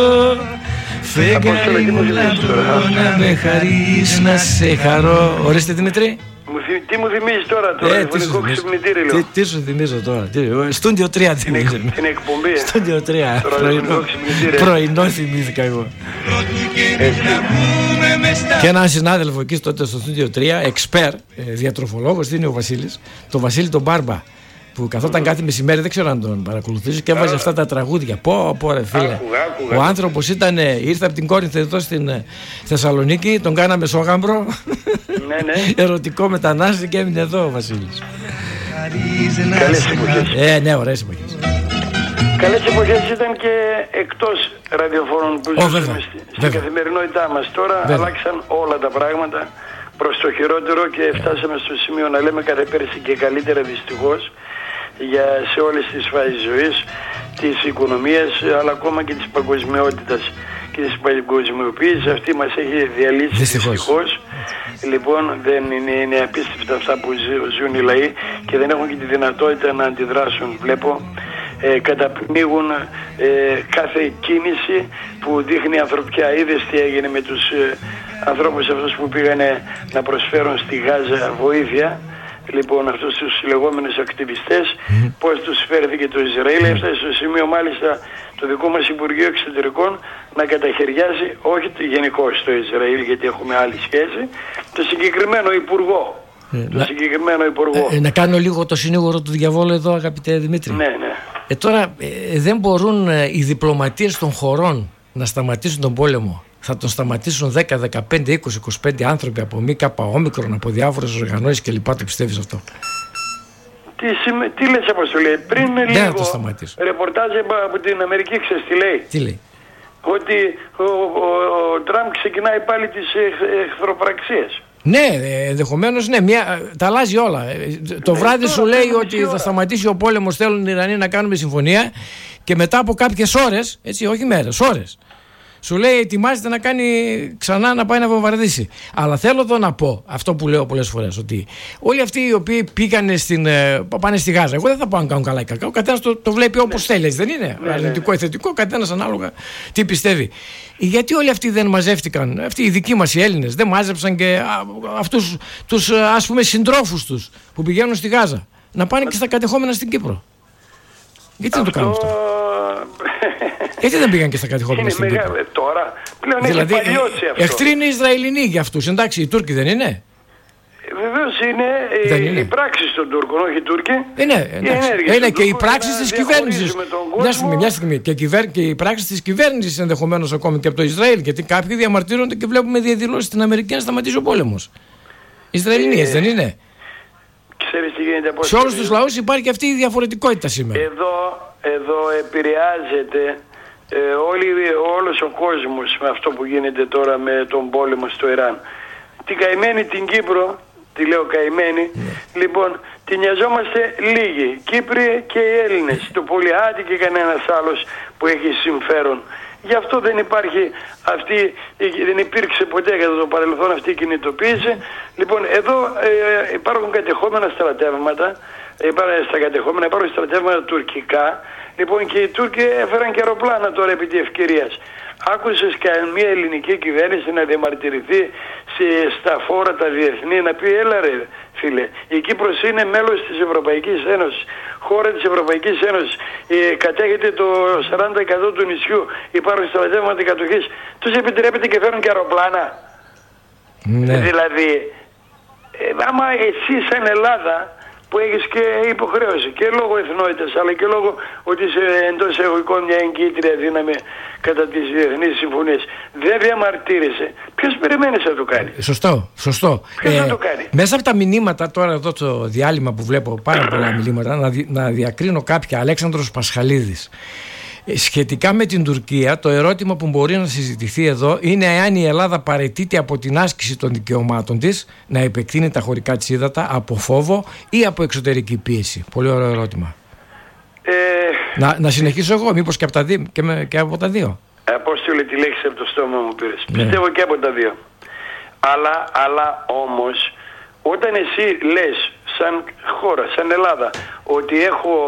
Φεγγάρι μου λαμπρό, να με χαρείς, να σε χαρώ. Ορίστε Δημήτρη. Τι μου θυμίζεις τώρα, το ραδιοφωνικό ξυπνητήρι λέω. Τι σου θυμίζω τώρα, Στούντιο 3 θυμίζω. Την εκπομπή. Στούντιο 3, πρωινό θυμήθηκα εγώ. Και έναν συνάδελφο εκεί τότε στο Στούντιο 3, εξπέρ, διατροφολόγος, είναι ο Βασίλης, τον Βασίλη τον Μπάρμπα, που καθόταν κάθε μεσημέρι, δεν ξέρω αν τον παρακολουθήσει, και έβαζε αυτά τα τραγούδια. Πω ρε φίλε. Ο άνθρωπος ήρθε από την Κόρινθο εδώ στην Θεσσαλονίκη, τον κάναμε σόγαμπρο. Ναι. Ερωτικό μετανάστη και έμεινε εδώ ο Βασίλης. Καλές εποχές. Ναι, ωραίες εποχές. Καλές εποχές ήταν και εκτός ραδιοφόρων που ζούσαμε στην καθημερινότητά μας. Τώρα αλλάξαν όλα τα πράγματα προς το χειρότερο και φτάσαμε στο σημείο να λέμε κατά πέρσι και καλύτερα δυστυχώς σε όλες τις φάσεις ζωής, της οικονομίας, αλλά ακόμα και της παγκοσμιότητας και της παγκοσμιοποίησης. Αυτή μας έχει διαλύσει δυστυχώς. Λοιπόν, δεν είναι απίστευτα αυτά που ζουν οι λαοί και δεν έχουν και τη δυνατότητα να αντιδράσουν. Βλέπω καταπνίγουν κάθε κίνηση που δείχνει ανθρωπιά. Είδες τι έγινε με τους ανθρώπους αυτούς που πήγανε να προσφέρουν στη Γάζα βοήθεια. Λοιπόν, αυτούς τους λεγόμενους ακτιβιστές, πώς τους φέρθηκε το Ισραήλ. Έφτασε στο σημείο μάλιστα το δικό μας Υπουργείο Εξωτερικών να καταχαιριάζει, όχι γενικώς το Ισραήλ, γιατί έχουμε άλλη σχέση, το συγκεκριμένο Υπουργό. Να κάνω λίγο το συνήγορο του διαβόλου εδώ, αγαπητέ Δημήτρη. Ναι. Τώρα δεν μπορούν οι διπλωματίες των χωρών να σταματήσουν τον πόλεμο. Θα τον σταματήσουν 10, 15, 20, 25 άνθρωποι από ΜΚΟ, από διάφορες οργανώσεις κλπ. Το πιστεύεις αυτό? Τι λες, Αποστολή? Πριν λίγο ρεπορτάζ από την Αμερική, ξέρεις τι λέει? Τι λέει? Ότι ο Τραμπ ξεκινάει πάλι τις εχθροπραξίες. Ναι, ενδεχομένως ναι, τα αλλάζει όλα. Το βράδυ σου λέει ότι θα σταματήσει ο πόλεμος, θέλουν οι Ιρανοί να κάνουμε συμφωνία, και μετά από κάποιες ώρες, έτσι, όχι μέρες, ώρες, σου λέει ετοιμάζεται να κάνει ξανά, να πάει να βομβαρδίσει. Αλλά θέλω εδώ να πω αυτό που λέω πολλές φορές, ότι όλοι αυτοί οι οποίοι πάνε στη Γάζα, εγώ δεν θα πάω να κάνουν καλά ή κακά. Ο καθένας το βλέπει όπως θέλει, δεν είναι? Αρνητικό ή θετικό, καθένας ανάλογα τι πιστεύει. Γιατί όλοι αυτοί δεν μαζεύτηκαν, αυτοί οι δικοί μας οι Έλληνες, δεν μάζεψαν και αυτούς τους ας πούμε συντρόφους τους που πηγαίνουν στη Γάζα να πάνε και στα κατεχόμενα στην Κύπρο? Γιατί δεν το κάνουν αυτό? Γιατί δεν πήγαν και στα κατεχόμενα στην Κύπρο? Τώρα πλέον δηλαδή, έχει παλιώσει αυτό. Εχθροί είναι οι Ισραηλινοί για αυτούς, εντάξει, οι Τούρκοι δεν είναι? Βεβαίως είναι οι πράξεις των Τούρκων, όχι οι Τούρκοι. Είναι και οι πράξεις της κυβέρνησης. Μια στιγμή. Και οι πράξεις της κυβέρνησης ενδεχομένως ακόμη και από το Ισραήλ. Γιατί κάποιοι διαμαρτύρονται και βλέπουμε διαδηλώσεις στην Αμερική να σταματήσει ο πόλεμος. Ισραηλινοί, δεν είναι? Ξέρεις τι γίνεται? Σε όλους τους λαούς υπάρχει αυτή η διαφορετικότητα σήμερα. Εδώ επηρεάζεται όλος ο κόσμος με αυτό που γίνεται τώρα με τον πόλεμο στο Ιράν. Την καημένη την Κύπρο, τη λέω καημένη, λοιπόν, την νοιαζόμαστε λίγοι, Κύπροι και οι Έλληνες, το Πολυάτι και κανένας άλλος που έχει συμφέρον. Γι' αυτό δεν υπήρξε ποτέ κατά το παρελθόν αυτή η κινητοποίηση. Λοιπόν, εδώ υπάρχουν κατεχόμενα στρατεύματα, υπάρχουν στρατεύματα τουρκικά. Λοιπόν, και οι Τούρκοι έφεραν και αεροπλάνα τώρα επί τη ευκαιρίας. Άκουσες καμία ελληνική κυβέρνηση να διαμαρτυρηθεί στα φόρα τα διεθνή, να πει έλα ρε φίλε, η Κύπρος είναι μέλος της Ευρωπαϊκής Ένωσης, χώρα της Ευρωπαϊκής Ένωσης, κατέχεται το 40% του νησιού, υπάρχουν στρατεύματα κατοχής, τους επιτρέπεται και φέρουν και αεροπλάνα? Ναι. Δηλαδή, άμα εσύ σαν Ελλάδα που έχεις και υποχρέωση και λόγω εθνότητας αλλά και λόγω ότι είσαι εντός εγωικών μια εγκύτρια δύναμη κατά τις διεθνείς συμφωνίες, δεν διαμαρτύρεσαι, ποιος περιμένεις να το κάνει? Σωστό. Ποιος να το κάνει? Μέσα από τα μηνύματα τώρα εδώ το διάλειμμα που βλέπω πάρα πολλά μηνύματα, να διακρίνω κάποια. Αλέξανδρος Πασχαλίδης. Σχετικά με την Τουρκία, το ερώτημα που μπορεί να συζητηθεί εδώ είναι εάν η Ελλάδα παραιτείται από την άσκηση των δικαιωμάτων της να επεκτείνει τα χωρικά της ύδατα από φόβο ή από εξωτερική πίεση. Πολύ ωραίο ερώτημα. Να συνεχίσω εγώ, μήπως και από τα δύο? Απόστολε, τη λέξη από το στόμα μου πήρες. Ναι. Πιστεύω και από τα δύο. Αλλά όμως, όταν εσύ λες σαν χώρα, σαν Ελλάδα, ότι έχω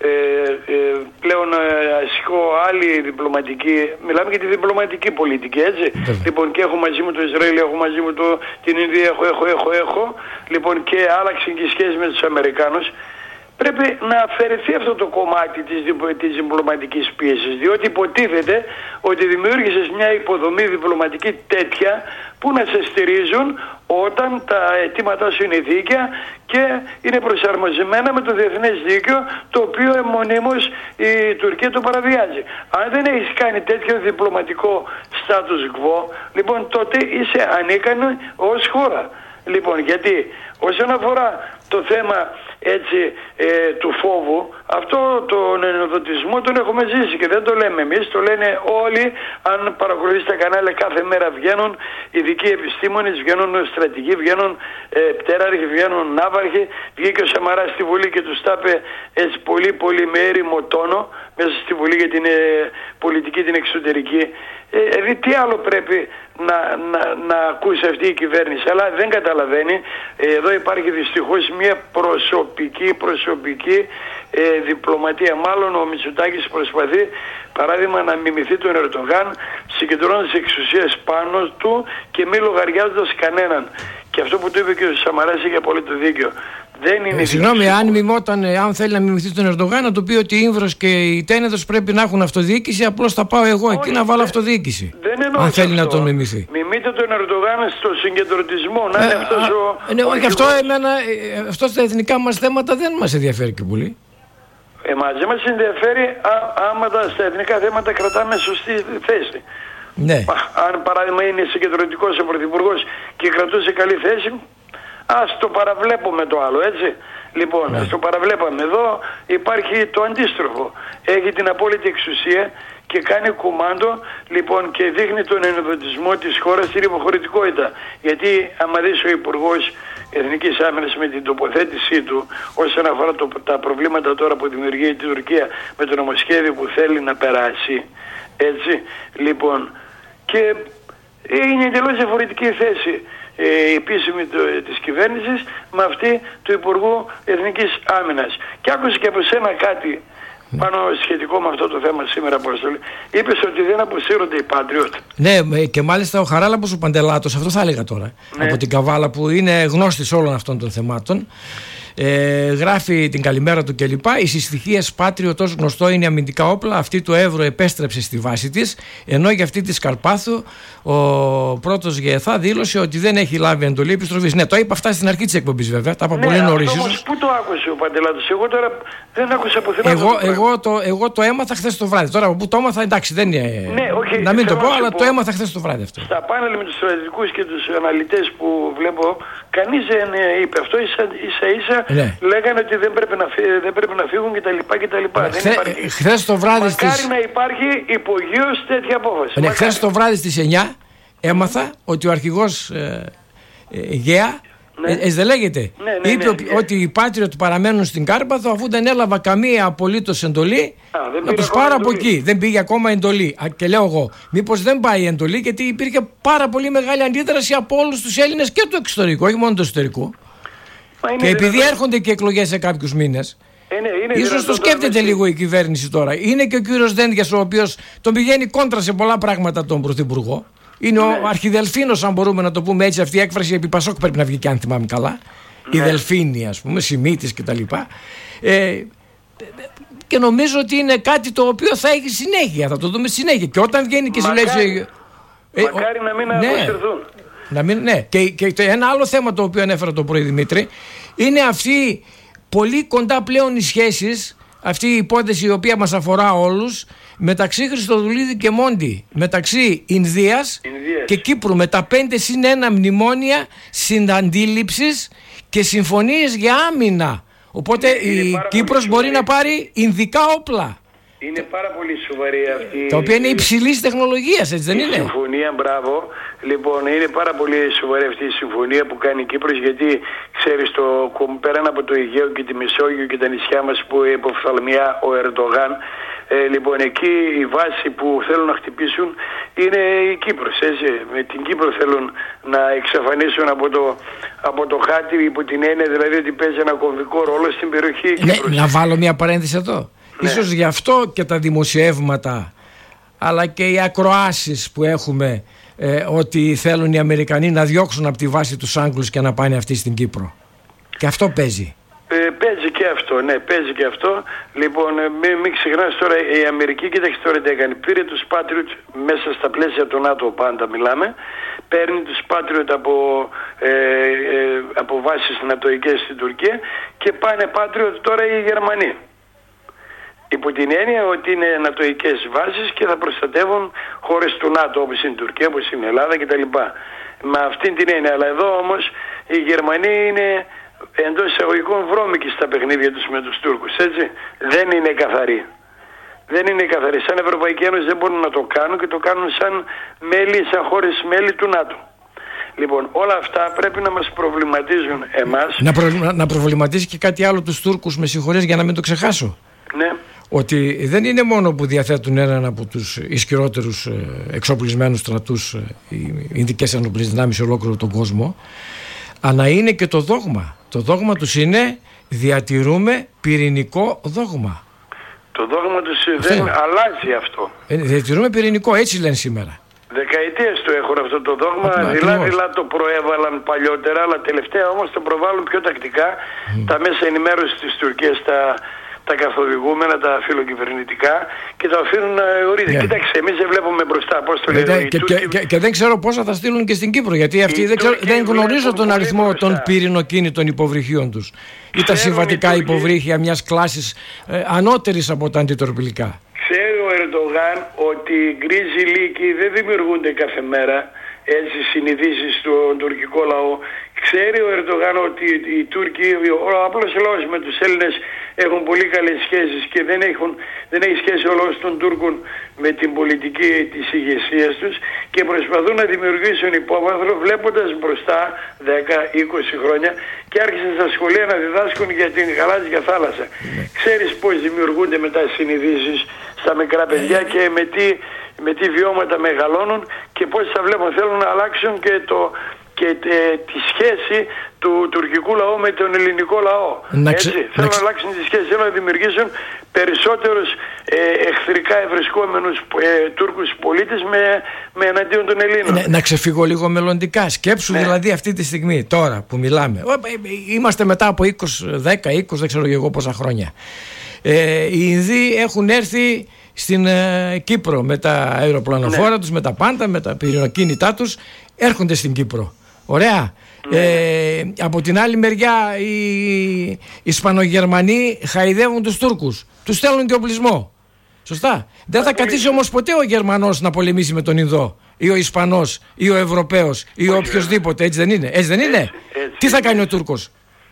πλέον ασκώ άλλη διπλωματική, μιλάμε για τη διπλωματική πολιτική, έτσι. Λοιπόν, και έχω μαζί μου το Ισραήλ, έχω μαζί μου την Ινδία, έχω. Λοιπόν, και άλλαξαν και οι σχέσεις με τους Αμερικάνους. Πρέπει να αφαιρεθεί αυτό το κομμάτι της διπλωματικής πίεσης, διότι υποτίθεται ότι δημιούργησες μια υποδομή διπλωματική τέτοια που να σε στηρίζουν όταν τα αιτήματά σου είναι δίκαια και είναι προσαρμοσμένα με το διεθνές δίκαιο, το οποίο μονίμως η Τουρκία το παραβιάζει. Αν δεν έχεις κάνει τέτοιο διπλωματικό status quo, λοιπόν, τότε είσαι ανίκανο ως χώρα. Λοιπόν, γιατί όσον αφορά το θέμα έτσι του φόβου, αυτό τον ενοδοτισμό τον έχουμε ζήσει και δεν το λέμε εμείς, το λένε όλοι. Αν παρακολουθείς τα κανάλια, κάθε μέρα βγαίνουν ειδικοί επιστήμονες, βγαίνουν στρατηγοί, βγαίνουν πτέραρχοι, βγαίνουν ναύαρχοι. Βγήκε ο Σαμαράς στη Βουλή και τους τα είπε έτσι πολύ με έρημο τόνο μέσα στη Βουλή για την πολιτική την εξωτερική. Δηλαδή τι άλλο πρέπει να ακούσει αυτή η κυβέρνηση, αλλά δεν καταλαβαίνει. Εδώ υπάρχει δυστυχώς μια προσωπική διπλωματία. Μάλλον ο Μητσοτάκης προσπαθεί, παράδειγμα, να μιμηθεί τον Ερντογάν, συγκεντρώνοντας τις εξουσίες πάνω του και μη λογαριάζοντας κανέναν. Και αυτό που του είπε και ο Σαμαράς είχε απόλυτο δίκιο. Συγγνώμη, αν θέλει να μιμηθεί τον Ερντογάν, να του πει ότι η Ήμβρος και η Τένεδος πρέπει να έχουν αυτοδιοίκηση, απλώς θα πάω εγώ εκεί να βάλω αυτοδιοίκηση. Αν θέλει να τον μιμηθεί. Μιμείτε τον Ερντογάν στο συγκεντρωτισμό, να είναι αυτός ο. Και αυτό στα εθνικά μας θέματα δεν μας ενδιαφέρει και πολύ. Μαζί μας ενδιαφέρει άμα στα εθνικά θέματα κρατάμε σωστή θέση. Ναι. Αν παράδειγμα είναι συγκεντρωτικός ο Πρωθυπουργός και κρατούσε καλή θέση, ας το παραβλέπουμε το άλλο, έτσι. Λοιπόν, ας το παραβλέπαμε. Εδώ υπάρχει το αντίστροφο. Έχει την απόλυτη εξουσία και κάνει κουμάντο, λοιπόν, και δείχνει τον ενοδοτισμό της χώρας στην υποχωρητικότητα. Γιατί άμα δεις ο Υπουργός Εθνικής Άμυνας με την τοποθέτησή του όσον αφορά τα προβλήματα τώρα που δημιουργεί η Τουρκία με το νομοσχέδιο που θέλει να περάσει, έτσι, λοιπόν, και είναι εντελώς διαφορετική θέση η επίσημη της κυβέρνησης με αυτή του Υπουργού Εθνικής Άμυνας. Και άκουσα και από σένα κάτι πάνω σχετικό με αυτό το θέμα σήμερα, Απόστολη. Είπες ότι δεν αποσύρονται οι Patriot. Ναι, και μάλιστα ο Χαράλαμπος ο Παντελάτος, αυτό θα έλεγα τώρα, από την Καβάλα, που είναι γνώστης όλων αυτών των θεμάτων, γράφει την καλημέρα του κλπ. Η συστοιχίες Patriot, ως γνωστό, είναι αμυντικά όπλα. Αυτή του Εύρω επέστρεψε στη βάση της, ενώ για αυτή της Καρπάθου ο πρώτος ΓΕΘΑ δήλωσε ότι δεν έχει λάβει εντολή επιστροφής. Ναι, το είπα αυτά στην αρχή της εκπομπής, βέβαια. Τα είπα πολύ νωρίς. Όμως πού το άκουσε ο Παντελάτος? Εγώ τώρα δεν άκουσα πουθενά. Εγώ το έμαθα χθες το βράδυ. Τώρα που το έμαθα, εντάξει, δεν είναι. Ναι, okay, να μην το πω, αλλά το έμαθα χθες το βράδυ αυτό. Στα πάνελ με τους στρατιωτικούς και τους αναλυτές που βλέπω, κανείς δεν είπε αυτό. Ίσα-ίσα λέγανε ότι δεν πρέπει να φύγουν κτλ. Χθες το βράδυ μακάρι να υπάρχει υπογείως τέτοια απόφαση. Χθες το βράδυ στις 9 έμαθα ότι ο αρχηγός ΓΕΑ, δεν λέγεται, είπε ότι οι Patriot παραμένουν στην Κάρπαθο αφού δεν έλαβα καμία απολύτως εντολή να τους πάρω από εκεί. Δεν πήγε ακόμα εντολή. Και λέω εγώ, μήπως δεν πάει η εντολή, γιατί υπήρχε πάρα πολύ μεγάλη αντίδραση από όλους τους Έλληνες και του εξωτερικού, όχι μόνο του εσωτερικού. Και επειδή έρχονται και εκλογές σε κάποιους μήνες, ίσως το σκέφτεται λίγο η κυβέρνηση τώρα. Είναι και ο κύριος Δένδιας, ο οποίος τον πηγαίνει κόντρα σε πολλά πράγματα τον Πρωθυπουργό. Είναι ο αρχιδελφίνος, αν μπορούμε να το πούμε έτσι, αυτή η έκφραση επί Πασόκ πρέπει να βγει και αν θυμάμαι καλά. Η Δελφίνη, ας πούμε, Σιμίτης κτλ. Και νομίζω ότι είναι κάτι το οποίο θα έχει συνέχεια, θα το δούμε συνέχεια. Και όταν βγαίνει και συλλέξει. Μακάρι να μην αποσυρθούν. Ναι. Και ένα άλλο θέμα το οποίο ανέφερα το πρωί, Δημήτρη, είναι αυτή πολύ κοντά πλέον οι σχέσεις, αυτή η υπόθεση η οποία μας αφορά όλους, μεταξύ Χριστοδουλίδη και Μόντι, μεταξύ Ινδίας και Κύπρου, με τα 5+1 μνημόνια συναντήληψης και συμφωνίες για άμυνα. Οπότε η Κύπρος μπορεί να πάρει ινδικά όπλα. Είναι πάρα πολύ σοβαρή αυτή. Τα οποία είναι υψηλής τεχνολογίας, έτσι δεν είναι? Συμφωνία, μπράβο. Λοιπόν, είναι πάρα πολύ σοβαρή αυτή η συμφωνία που κάνει η Κύπρος, γιατί ξέρεις, πέραν από το Αιγαίο και τη Μεσόγειο και τα νησιά μας που υποφθαλμιά ο Ερντογάν, λοιπόν, εκεί η βάση που θέλουν να χτυπήσουν είναι η Κύπρος, έτσι. Με την Κύπρο θέλουν να εξαφανίσουν από το χάρτη, υπό την έννοια δηλαδή ότι παίζει ένα κομβικό ρόλο στην περιοχή Κύπρος. Να βάλω μια παρένθεση εδώ. Ίσως γι' αυτό και τα δημοσιεύματα, αλλά και οι ακροάσεις που έχουμε, ότι θέλουν οι Αμερικανοί να διώξουν από τη βάση τους Άγγλους και να πάνε αυτοί στην Κύπρο. Και αυτό παίζει. Παίζει και αυτό, ναι, παίζει και αυτό. Λοιπόν, μην ξεχνάς τώρα, η Αμερική, κοίταξε τώρα τι έκανε. Πήρε τους Patriot μέσα στα πλαίσια του ΝΑΤΟ, πάντα μιλάμε. Παίρνει τους Patriot από βάσεις νατοικές στην Τουρκία και πάνε Patriot τώρα οι Γερμανοί. Υπό την έννοια ότι είναι νατοικές βάσεις και θα προστατεύουν χώρες του ΝΑΤΟ, όπως είναι η Τουρκία, όπως είναι η Ελλάδα κτλ. Με αυτήν την έννοια. Αλλά εδώ όμως οι Γερμανοί είναι εντός εισαγωγικών βρώμικοι στα παιχνίδια τους με τους Τούρκους, έτσι. Δεν είναι καθαροί. Δεν είναι καθαροί. Σαν Ευρωπαϊκή Ένωση δεν μπορούν να το κάνουν και το κάνουν σαν χώρες μέλη του ΝΑΤΟ. Λοιπόν, όλα αυτά πρέπει να μας προβληματίζουν εμάς. Να προβληματίζει και κάτι άλλο τους Τούρκους, με συγχωρείς για να μην το ξεχάσω. Ναι. Ότι δεν είναι μόνο που διαθέτουν έναν από τους ισχυρότερους εξοπλισμένους στρατούς, οι Ινδικές Ενόπλες Δυνάμεις σε ολόκληρο τον κόσμο, αλλά είναι και το δόγμα. Το δόγμα τους είναι διατηρούμε πυρηνικό δόγμα. Το δόγμα τους δεν αλλάζει αυτό. Διατηρούμε πυρηνικό, έτσι λένε σήμερα. Δεκαετίες το έχουν αυτό το δόγμα, δειλά το προέβαλαν παλιότερα, αλλά τελευταία όμως το προβάλλουν πιο τακτικά τα μέσα ενημέρωσης της Τουρκίας, τα καθοδηγούμενα, τα φιλοκυβερνητικά, και τα αφήνουν να ορίζουν. Κοίταξε, εμείς δεν βλέπουμε μπροστά. Πώς το λένε, και δεν ξέρω πόσα θα στείλουν και στην Κύπρο, γιατί αυτοί δεν γνωρίζω τον αριθμό των πυρηνοκίνητων υποβρυχίων τους ή τα συμβατικά υποβρύχια μιας κλάσης ανώτερης από τα αντιτορπιλικά. Ξέρει ο Ερντογάν ότι οι γκρίζοι λύκοι δεν δημιουργούνται κάθε μέρα, έτσι, συνειδήσεις στον τουρκικό λαό. Ξέρει ο Ερντογάν ότι οι Τούρκοι, ο απλός λαός με τους Έλληνες έχουν πολύ καλές σχέσεις και δεν έχει σχέση ο λαός των Τούρκων με την πολιτική της ηγεσίας τους και προσπαθούν να δημιουργήσουν υπόβαθρο βλέποντας μπροστά 10-20 χρόνια και άρχισαν στα σχολεία να διδάσκουν για την γαλάζια θάλασσα. Ξέρεις πώς δημιουργούνται μετά συνειδήσεις στα μικρά παιδιά και με τι βιώματα μεγαλώνουν και πώς θα βλέπουν, θέλουν να αλλάξουν και τη σχέση του τουρκικού λαού με τον ελληνικό λαό. Θέλουν να αλλάξουν τη σχέση, θέλουν να δημιουργήσουν περισσότερους εχθρικά ευρισκόμενους Τούρκους πολίτες με εναντίον των Ελλήνων. Να ξεφύγω λίγο μελλοντικά. Σκέψου δηλαδή αυτή τη στιγμή, τώρα που μιλάμε. Είμαστε μετά από 10-20, δεν ξέρω εγώ πόσα χρόνια. Οι Ινδοί έχουν έρθει στην Κύπρο με τα αεροπλανοφόρα τους, με τα πάντα, με τα πυρηνοκίνητά τους, έρχονται στην Κύπρο. Ωραία. Από την άλλη μεριά οι Ισπανογερμανοί χαϊδεύουν τους Τούρκους, τους στέλνουν και οπλισμό. Σωστά. Δεν θα κατήσει όμως ποτέ ο Γερμανός να πολεμήσει με τον Ινδό ή ο Ισπανός ή ο Ευρωπαίος ή ο οποιοσδήποτε. Έτσι δεν είναι? Έτσι δεν είναι? Τι θα κάνει ο Τούρκος?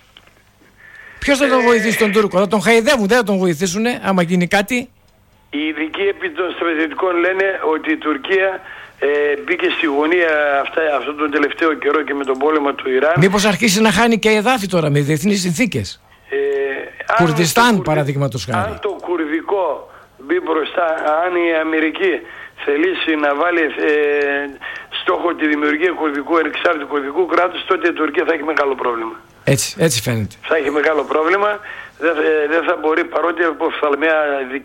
Ποιος θα τον βοηθήσει τον Τούρκο? Θα τον χαϊδεύουν, δεν θα τον βοηθήσουν άμα γίνει κάτι? Οι ειδικοί επί των στρατιωτικών λένε ότι η Τουρκία μπήκε στη γωνία αυτόν τον τελευταίο καιρό και με τον πόλεμο του Ιράν. Μήπως αρχίσει να χάνει και εδάφη τώρα με διεθνείς συνθήκες? Κουρδιστάν παραδείγματος χάρη. Αν το κουρδικό μπει μπροστά, αν η Αμερική θελήσει να βάλει στόχο τη δημιουργία ανεξάρτητου κουρδικού κράτους, τότε η Τουρκία θα έχει μεγάλο πρόβλημα. Έτσι φαίνεται. Θα έχει μεγάλο πρόβλημα. Δεν θα μπορεί, παρότι από οφθαλμιά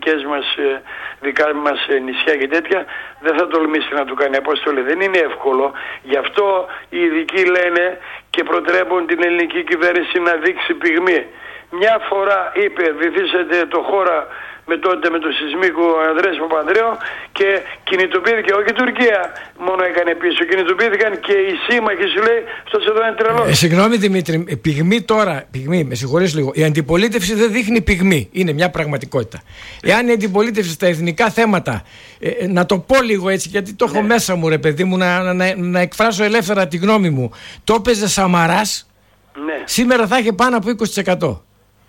δικά μας νησιά και τέτοια, δεν θα τολμήσει να του κάνει απόστολη. Δεν είναι εύκολο. Γι' αυτό οι ειδικοί λένε και προτρέπουν την ελληνική κυβέρνηση να δείξει πυγμή. Μια φορά είπε βυθίσετε το χώρα με τον σεισμίκο Ανδρέας Παπανδρέου και κινητοποιήθηκε, όχι η Τουρκία μόνο έκανε πίσω, κινητοποιήθηκαν και οι σύμμαχοι, σου λέει, αυτός εδώ είναι τρελός. Συγγνώμη Δημήτρη, πυγμή, με συγχωρείς λίγο, η αντιπολίτευση δεν δείχνει πυγμή, είναι μια πραγματικότητα. Εάν η αντιπολίτευση στα εθνικά θέματα, να το πω λίγο έτσι γιατί το έχω μέσα μου ρε παιδί μου, να εκφράσω ελεύθερα τη γνώμη μου, το έπαιζε Σαμαράς, σήμερα θα είχε πάνω από 20%.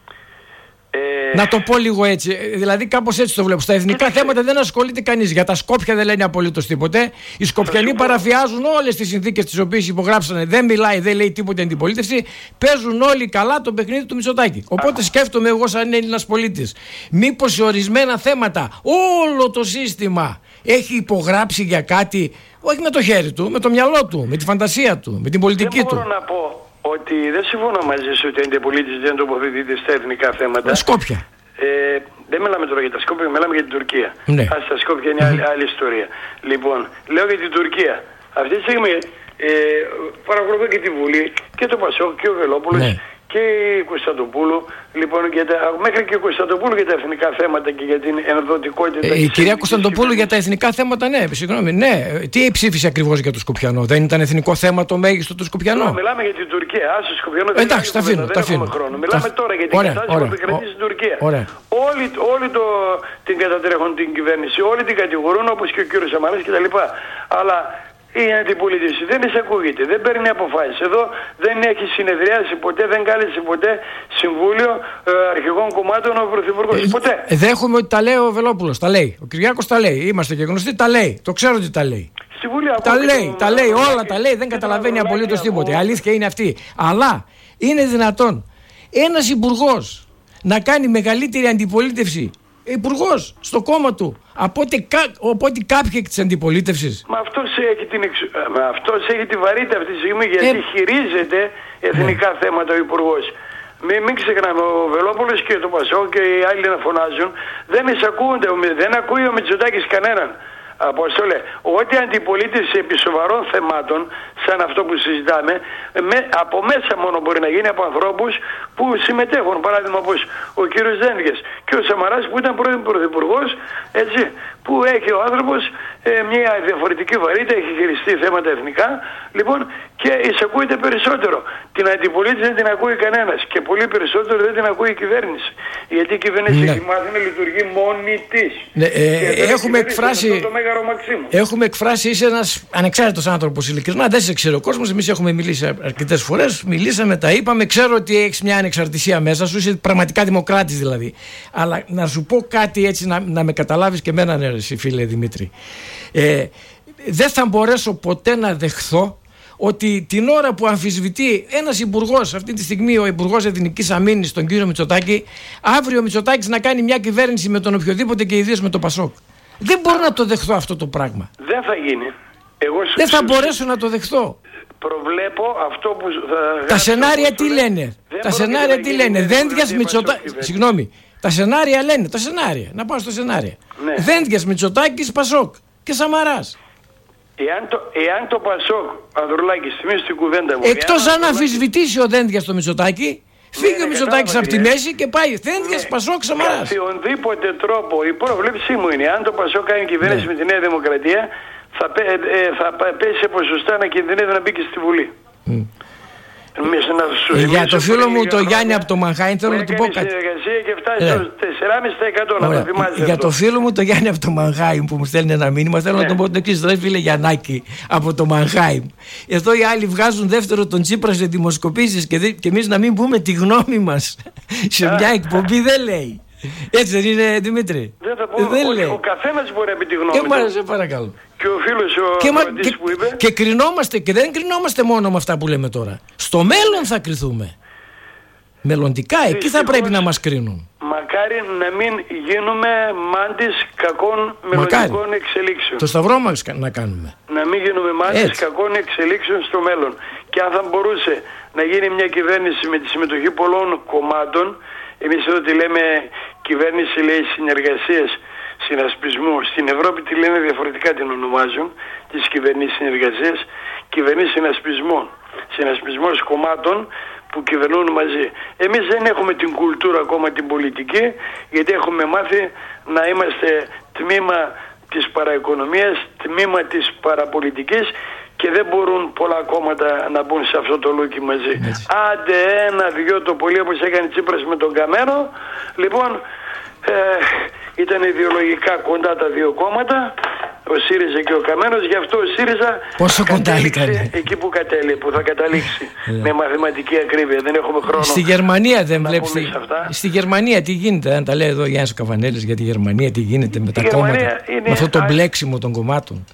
Να το πω λίγο έτσι, δηλαδή κάπως έτσι το βλέπω. Στα εθνικά θέματα δεν ασχολείται κανείς. Για τα Σκόπια δεν λένε απολύτως τίποτε. Οι Σκοπιανοί παραβιάζουν όλες τις συνθήκες τις οποίες υπογράψανε. Δεν μιλάει, δεν λέει τίποτε αντιπολίτευση. Παίζουν όλοι καλά το παιχνίδι του Μητσοτάκη. Οπότε σκέφτομαι εγώ σαν Έλληνας πολίτης, μήπως σε ορισμένα θέματα όλο το σύστημα έχει υπογράψει για κάτι, όχι με το χέρι του, με το μυαλό του, με τη φαντασία του, με την πολιτική του. Δεν μπορώ να πω ότι δεν συμφωνώ μαζί σου ότι η αντιπολίτευση δεν τοποθετείται στα εθνικά θέματα. Σκόπια. Δεν μιλάμε τώρα για τα Σκόπια, μιλάμε για την Τουρκία. Ναι. Τα Σκόπια είναι άλλη ιστορία. Λοιπόν, λέω για την Τουρκία. Αυτή τη στιγμή παρακολουθώ και τη Βουλή και το Πασόκ και ο Βελόπουλος. Ναι. Και η Κωνσταντοπούλου, λοιπόν, μέχρι και η Κωνσταντοπούλου για τα εθνικά θέματα και για την ενδοτικότητα. Η κυρία Κωνσταντοπούλου για τα εθνικά θέματα, ναι, συγγνώμη, ναι. Τι ψήφισε ακριβώς για το Σκοπιανό? Δεν ήταν εθνικό θέμα το μέγιστο του Σκοπιανού? Μιλάμε για την Τουρκία. Άσε Σκοπιανό. Εντάξει, τα αφήνω. Μιλάμε τώρα για την κατάσταση που επικρατεί στην Τουρκία. Όλη την κατατρέχουν την κυβέρνηση, όλοι την κατηγορούν, όπως και ο κύριος Σαμαράς κτλ. Αλλά η αντιπολίτευση δεν εισακούγεται, δεν παίρνει αποφάσεις. Εδώ δεν έχει συνεδριάσει ποτέ, δεν κάλεσε ποτέ συμβούλιο αρχηγών κομμάτων ο Πρωθυπουργός. Ποτέ. Δέχομαι ότι τα λέει ο Βελόπουλος, τα λέει. Ο Κυριάκος τα λέει. Είμαστε και γνωστοί, τα λέει. Το ξέρω ότι τα λέει. Στη Βουλή τα λέει, όλα τα λέει, δεν καταλαβαίνει απολύτως τίποτε. Η αλήθεια είναι αυτή. Αλλά είναι δυνατόν ένας υπουργός να κάνει μεγαλύτερη αντιπολίτευση, υπουργός στο κόμμα του, από ότι κάποιοι εκ της αντιπολίτευσης? Μα αυτός έχει τη βαρύτητα αυτή τη στιγμή, γιατί χειρίζεται εθνικά θέματα ο υπουργός. Μην ξεχνάμε, ο Βελόπουλος και το Πασόκ και οι άλλοι να φωνάζουν, δεν εισακούονται, δεν ακούει ο Μητσοτάκης κανέναν. Απόστολε, ό,τι αντιπολίτευση επί σοβαρών θεμάτων, σαν αυτό που συζητάμε, από μέσα μόνο μπορεί να γίνει από ανθρώπους που συμμετέχουν. Παράδειγμα, όπως ο κύριος Δένδιας και ο Σαμαράς που ήταν πρώην πρωθυπουργός, έτσι, που έχει ο άνθρωπος μια διαφορετική βαρύτητα, έχει χειριστεί θέματα εθνικά, λοιπόν, και εισακούεται περισσότερο. Την αντιπολίτευση δεν την ακούει κανένας και πολύ περισσότερο δεν την ακούει η κυβέρνηση. Γιατί η κυβέρνηση έχει μάθει να λειτουργεί μόνη της. Έχουμε εκφράσει, είσαι ένας ανεξάρτητος άνθρωπος, ειλικρινά, δεν σε ξέρει ο κόσμος. Εμείς έχουμε μιλήσει αρκετές φορές, μιλήσαμε, τα είπαμε. Ξέρω ότι έχεις μια ανεξαρτησία μέσα σου, είσαι πραγματικά δημοκράτης δηλαδή. Αλλά να σου πω κάτι έτσι, να με καταλάβεις και εμένα, ναι, εσύ, φίλε Δημήτρη. Δεν θα μπορέσω ποτέ να δεχθώ ότι την ώρα που αμφισβητεί ένας υπουργός, αυτή τη στιγμή ο Υπουργός Εθνικής Αμήνης, τον κύριο Μητσοτάκη, αύριο ο Μητσοτάκης να κάνει μια κυβέρνηση με τον οποιοδήποτε και ιδίως με το Πασόκ. Δεν μπορώ να το δεχθώ αυτό το πράγμα. Δεν θα γίνει. Δεν θα μπορέσω να το δεχθώ. Προβλέπω αυτό που θα... Τα σενάρια τι λένε? Τα σενάρια τι λένε? Δένδιας Μητσοτάκης. Συγγνώμη. Τα σενάρια λένε. Τα σενάρια. Να πάω στα σενάρια. Ναι. Δένδιας Μητσοτάκης, Πασόκ και Σαμαράς. Εάν το Πασόκ, Ανδρουλάκη, θυμίζει την κουβέντα μου. Εκτός αν αμφισβητήσει ο Δένδιας το Μητσοτάκη, φύγει ο Μητσοτάκης από τη μέση και πάει Δένδιας, Πασόκ, Σαμαράς. Καθιονδήποτε τρόπο, η πρόβλεψή μου είναι, αν το Πασόκ κάνει κυβέρνηση με τη Νέα Δημοκρατία, θα πέσει σε ποσοστά να κινδυνεύει να μπει και στη Βουλή. Για το φίλο μου το Γιάννη από το Μανχάιμ θέλω να του πω κάτι. Για το φίλο μου το Γιάννη από το Μανχάιμ που μου στέλνει ένα μήνυμα, θέλω να τον πω το εξής. Ρε φίλε Γιαννάκη από το Μανχάιμ, εδώ οι άλλοι βγάζουν δεύτερο τον Τσίπρα σε δημοσκοπήσεις και εμείς να μην πούμε τη γνώμη μας σε μια εκπομπή, δεν λέει. Έτσι δεν είναι, Δημήτρη? Δεν θα πω, ο καθένας μπορεί να πει τη γνώμη του. Και σε παρακαλώ. Και ο φίλος που είπε. Και κρινόμαστε, και δεν κρινόμαστε μόνο με αυτά που λέμε τώρα. Στο μέλλον θα κριθούμε. Μελλοντικά, εκεί θα πρέπει να μας κρίνουν. Μακάρι να μην γίνουμε μάντης κακών μελλοντικών εξελίξεων. Το σταυρό μας να κάνουμε. Να μην γίνουμε μάντης κακών εξελίξεων στο μέλλον. Και αν θα μπορούσε να γίνει μια κυβέρνηση με τη συμμετοχή πολλών κομμάτων, εμείς εδώ τη λέμε κυβέρνηση, λέει, συνεργασίας, συνασπισμού. Στην Ευρώπη τη λένε διαφορετικά, την ονομάζουν, τις κυβερνήσεις συνεργασίας, κυβερνήσεις συνασπισμών. Συνασπισμός κομμάτων που κυβερνούν μαζί. Εμείς δεν έχουμε την κουλτούρα ακόμα την πολιτική, γιατί έχουμε μάθει να είμαστε τμήμα της παραοικονομίας, τμήμα της παραπολιτικής και δεν μπορούν πολλά κόμματα να μπουν σε αυτό το λούκι μαζί. Έτσι. Άντε ένα-δυο το πολύ, όπως έκανε Τσίπρας με τον Καμένο. Λοιπόν, ήταν ιδεολογικά κοντά τα δύο κόμματα, ο ΣΥΡΙΖΑ και ο Καμένος, γι' αυτό ο ΣΥΡΙΖΑ πόσο κοντά ήταν εκεί που που θα καταλήξει με μαθηματική ακρίβεια. Δεν έχουμε χρόνο. Στη Γερμανία δεν βλέπεις. Στη Γερμανία τι γίνεται? Αν τα λέει εδώ ο Γιάννης Καβανέλης για τη Γερμανία, τι γίνεται με τα κόμματα, με αυτό το μπλέξιμο των κομμάτων.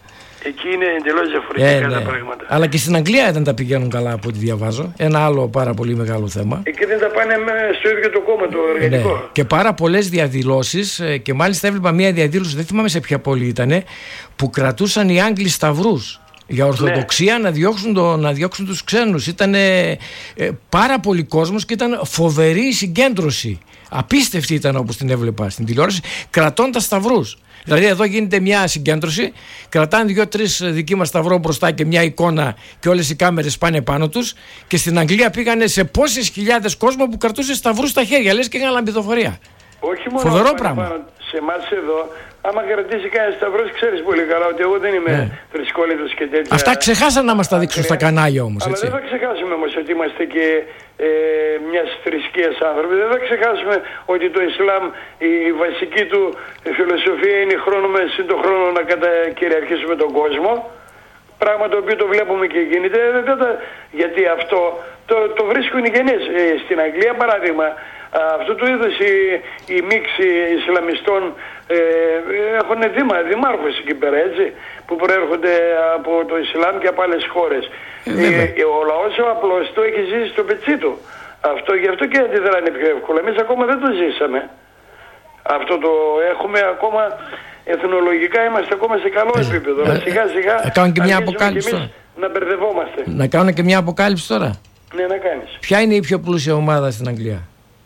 Εκεί είναι εντελώς διαφορετικά τα πράγματα. Αλλά και στην Αγγλία δεν τα πηγαίνουν καλά από ό,τι διαβάζω. Ένα άλλο πάρα πολύ μεγάλο θέμα. Εκεί δεν τα πάνε στο ίδιο το κόμμα το εργατικό. Ναι. Και πάρα πολλές διαδηλώσεις, και μάλιστα έβλεπα μια διαδήλωση, δεν θυμάμαι σε ποια πόλη ήταν, που κρατούσαν οι Άγγλοι σταυρούς για ορθοδοξία, ναι, να διώξουν τους ξένους. Ήταν πάρα πολύ κόσμος και ήταν φοβερή η συγκέντρωση. Απίστευτη ήταν όπως την έβλεπα στην τηλεόραση, κρατώντας σταυρούς. Δηλαδή εδώ γίνεται μια συγκέντρωση, κρατάνε 2-3 δικοί μας σταυρό μπροστά και μια εικόνα και όλες οι κάμερες πάνε πάνω τους, και στην Αγγλία πήγανε σε πόσες χιλιάδες κόσμο που κρατούσε σταυρούς στα χέρια, λες και έκαναν λαμπιδοφορία. Όχι μόνο φοβερό πράγμα. Σε εμάς εδώ, άμα κρατήσει κανένα σταυρός, ξέρεις πολύ καλά ότι εγώ δεν είμαι θρησκόληπτος και τέτοια. Αυτά ξεχάσαν να μας τα δείξουν στα κανάλια όμως. Αλλά έτσι. δεν θα ξεχάσουμε όμως ότι είμαστε και μιας θρησκείας άνθρωποι. Δεν θα ξεχάσουμε ότι το Ισλάμ, η βασική του φιλοσοφία είναι χρόνο με σύντο χρόνο να κυριαρχήσουμε τον κόσμο. Πράγμα το οποίο το βλέπουμε και γίνεται. Γιατί αυτό το βρίσκουν οι γενείς. Στην Αγγλία, παράδειγμα, αυτού του είδους οι μίξοι Ισλαμιστών έχουν δημάρχους εκεί πέρα, έτσι, που προέρχονται από το Ισλάμ και από άλλες χώρες. Ο λαός ο απλός το έχει ζήσει στο πετσί του. Γι' αυτό και αντιδράνε πιο εύκολα. Εμείς ακόμα δεν το ζήσαμε. Αυτό το έχουμε ακόμα, εθνολογικά είμαστε ακόμα σε καλό επίπεδο. Σιγά σιγά αρχίζουμε να μπερδευόμαστε. Να κάνω και μια αποκάλυψη τώρα. Ναι, να κάνεις. Ποια είναι η πιο πλούσια ομάδα στην Αγγλία?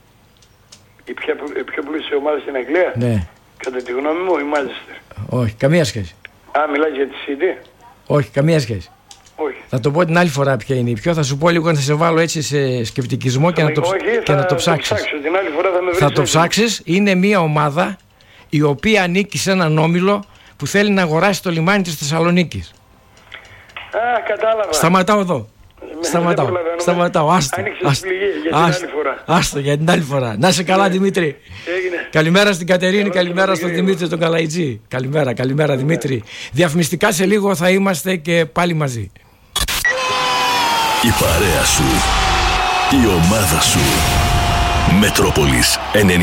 Η πιο πλούσια ομάδα στην Αγγλία? Ναι. Κατά τη γνώμη μου, η Manchester. Όχι, καμία σχέση. Μιλάς για τη City? Όχι, καμία σχέση. Όχι. Θα το πω την άλλη φορά ποια είναι η πιο. Θα σου πω λίγο, να σε βάλω έτσι σε σκεπτικισμό και να το ψάξεις. Την άλλη φορά θα το ψάξεις. Είναι μια ομάδα η οποία ανήκει σε έναν όμιλο που θέλει να αγοράσει το λιμάνι της Θεσσαλονίκης. Κατάλαβα. Σταματάω εδώ. Σταματάω. Άστο για την άλλη φορά. Να είσαι καλά, Δημήτρη. Καλημέρα στην Κατερίνη, καλημέρα στον Δημήτρη τον Καλαϊτζή. Καλημέρα Δημήτρη. Διαφημιστικά σε λίγο θα είμαστε και πάλι μαζί. Η παρέα σου, η ομάδα σου. Μετρόπολης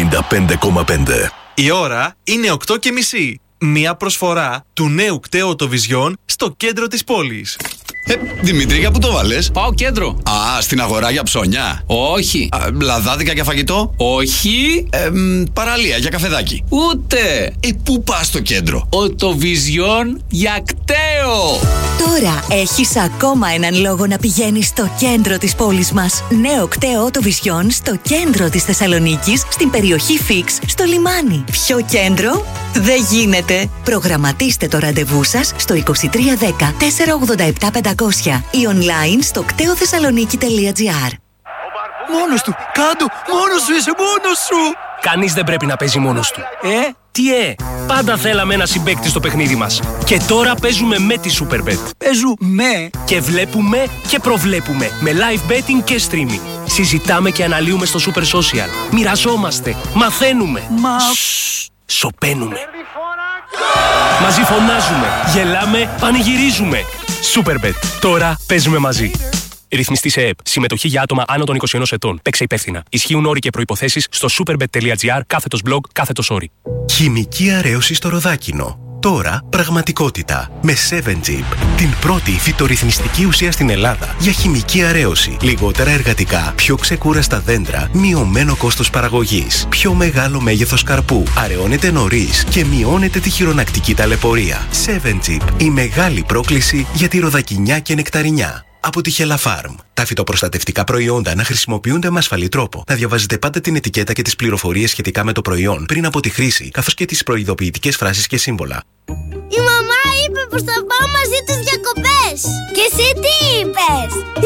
95,5. Η ώρα είναι 8:30. Μια προσφορά του νέου κταίου Οτοβιζιόν στο κέντρο της πόλης. Δημήτρη, για πού το βάλες? Πάω κέντρο. Στην αγορά για ψώνια? Όχι. Λαδάδικα για φαγητό? Όχι. Παραλία για καφεδάκι? Ούτε. Πού πας στο κέντρο? Οτοβιζιόν για κταίο. Τώρα έχεις ακόμα έναν λόγο να πηγαίνεις στο κέντρο της πόλης μας. Νέο κταίο Οτοβιζιόν στο κέντρο της Θεσσαλονίκης, στην περιοχή Φίξ, στο λιμάνι. Ποιο κέντρο? Δεν γίνεται. Προγραμματίστε το ραντεβού σας στο 2310 487 500 ή online στο κτεοθεσσαλονίκη.gr. Μόνος του! Κάντο! Μόνος σου είσαι! Μόνος σου! Κανείς δεν πρέπει να παίζει μόνος του. Τι πάντα θέλαμε ένα συμπαίκτη στο παιχνίδι μας. Και τώρα παίζουμε με τη Superbet. Παίζουμε! Και βλέπουμε και προβλέπουμε με live betting και streaming. Συζητάμε και αναλύουμε στο Super Social. Μοιραζόμαστε, μαθαίνουμε. Σωπαίνουμε. Μαζί φωνάζουμε, γελάμε, πανηγυρίζουμε. Superbet. Τώρα παίζουμε μαζί. Ρυθμιστή σε ΕΠ. Συμμετοχή για άτομα άνω των 21 ετών. Παίξε υπεύθυνα. Ισχύουν όροι και προϋποθέσεις στο superbet.gr/blog/όροι. Χημική αρέωση στο Ροδάκινο. Τώρα πραγματικότητα. Με 7Jeep. Την πρώτη φυτορυθμιστική ουσία στην Ελλάδα για χημική αρέωση. Λιγότερα εργατικά, πιο ξεκούραστα δέντρα, μειωμένο κόστος παραγωγής, πιο μεγάλο μέγεθος καρπού, αραιώνεται νωρίς και μειώνεται τη χειρονακτική ταλαιπωρία. 7Jeep. Η μεγάλη πρόκληση για τη ροδακινιά και νεκταρινιά. Από τη Χελαφάρμ. Τα φυτοπροστατευτικά προϊόντα να χρησιμοποιούνται με ασφαλή τρόπο. Να διαβάζετε πάντα την ετικέτα και τις πληροφορίες σχετικά με το προϊόν πριν από τη χρήση, καθώς και τις προειδοποιητικές φράσεις και σύμβολα. Η μαμά είπε πως θα πάω μαζί τους διακοπές. Και εσύ τι είπες?